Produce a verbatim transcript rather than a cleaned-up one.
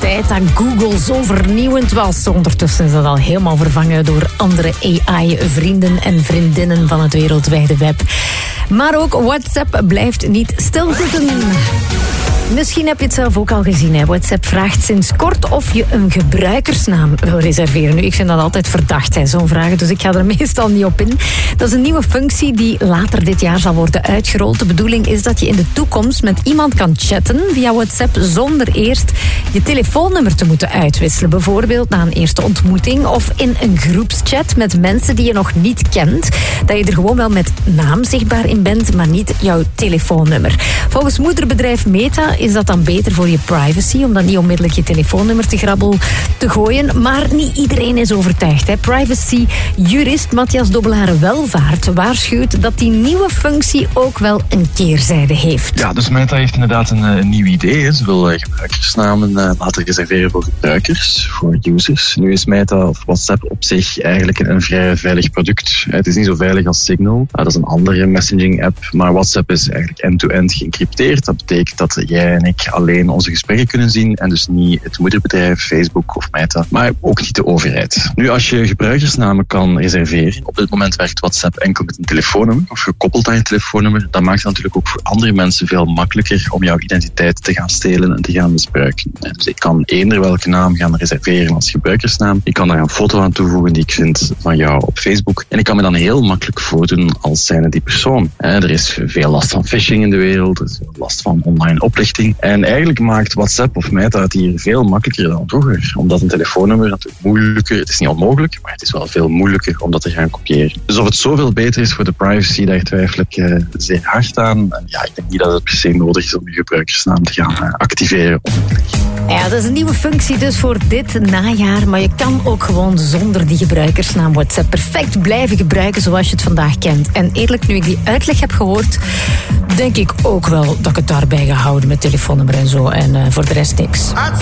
tijd dat Google zo vernieuwend was. Ondertussen is dat al helemaal vervangen door andere A I-vrienden en vriendinnen van het wereldwijde web. Maar ook WhatsApp blijft niet stilzitten. Misschien heb je het zelf ook al gezien. Hè. WhatsApp vraagt sinds kort of je een gebruikersnaam wil reserveren. Nu, ik vind dat altijd verdacht, hè, zo'n vraag. Dus ik ga er meestal niet op in. Dat is een nieuwe functie die later dit jaar zal worden uitgerold. De bedoeling is dat je in de toekomst met iemand kan chatten via WhatsApp zonder eerst je telefoonnummer te moeten uitwisselen. Bijvoorbeeld na een eerste ontmoeting of in een groepschat met mensen die je nog niet kent. Dat je er gewoon wel met naam zichtbaar in bent, maar niet jouw telefoonnummer. Volgens moederbedrijf Meta is dat dan beter voor je privacy, om dan niet onmiddellijk je telefoonnummer te grabbel te gooien. Maar niet iedereen is overtuigd. Hè. Privacy-jurist Matthias Dobbelare-Welvaart waarschuwt dat die nieuwe functie ook wel een keerzijde heeft. Ja, dus Meta heeft inderdaad een, een nieuw idee. Ze wil uh, gebruikersnamen uh, laten reserveren voor gebruikers, voor users. Nu is Meta of WhatsApp op zich eigenlijk een, een vrij veilig product. Het is niet zo veilig als Signal. Uh, dat is een andere messaging-app. Maar WhatsApp is eigenlijk end-to-end geëncrypteerd. Dat betekent dat jij en ik alleen onze gesprekken kunnen zien en dus niet het moederbedrijf, Facebook of Meta, maar ook niet de overheid. Nu, als je gebruikersnamen kan reserveren, op dit moment werkt WhatsApp enkel met een telefoonnummer of gekoppeld aan je telefoonnummer, dat maakt het natuurlijk ook voor andere mensen veel makkelijker om jouw identiteit te gaan stelen en te gaan misbruiken. Dus ik kan eender welke naam gaan reserveren als gebruikersnaam. Ik kan daar een foto aan toevoegen die ik vind van jou op Facebook en ik kan me dan heel makkelijk voordoen als zijnde die persoon. Er is veel last van phishing in de wereld, er is veel last van online oplichting. En eigenlijk maakt WhatsApp of Meta het hier veel makkelijker dan vroeger. Omdat een telefoonnummer natuurlijk moeilijker, het is niet onmogelijk, maar het is wel veel moeilijker om dat te gaan kopiëren. Dus of het zoveel beter is voor de privacy, daar twijfel ik uh, zeer hard aan. En ja, ik denk niet dat het per se nodig is om je gebruikersnaam te gaan uh, activeren. Ja, dat is een nieuwe functie dus voor dit najaar. Maar je kan ook gewoon zonder die gebruikersnaam WhatsApp perfect blijven gebruiken zoals je het vandaag kent. En eerlijk, nu ik die uitleg heb gehoord, denk ik ook wel dat ik het daarbij ga houden met telefoonnummer en zo. En uh, voor de rest niks.